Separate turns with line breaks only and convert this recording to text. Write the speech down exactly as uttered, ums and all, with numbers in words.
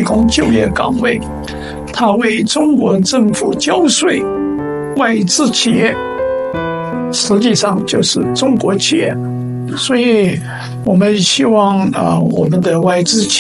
供就业岗位，他为中国政府交税，外资企业实际上就是中国企业。所以我们希望啊、呃，我们的外资企